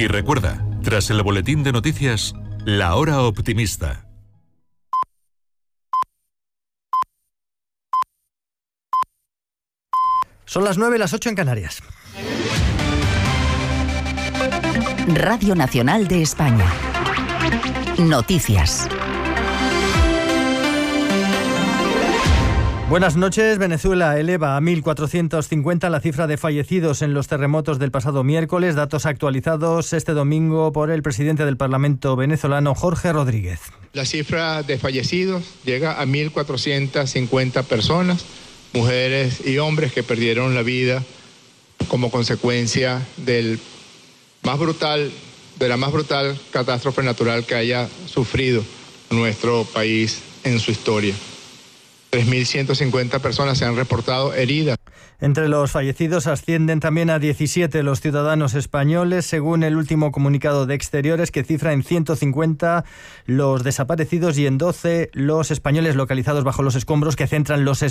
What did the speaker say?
Y recuerda, tras el boletín de noticias, La Hora Optimista. Son las 9, las 8 en Canarias. Radio Nacional de España. Noticias. Buenas noches. Venezuela eleva a 1.450 la cifra de fallecidos en los terremotos del pasado miércoles, datos actualizados este domingo por el presidente del Parlamento venezolano, Jorge Rodríguez. La cifra de fallecidos llega a 1.450 personas, mujeres y hombres que perdieron la vida como consecuencia de la más brutal catástrofe natural que haya sufrido nuestro país en su historia. 3.150 personas se han reportado heridas. Entre los fallecidos ascienden también a 17 los ciudadanos españoles, según el último comunicado de Exteriores, que cifra en 150 los desaparecidos y en 12 los españoles localizados bajo los escombros, que centran los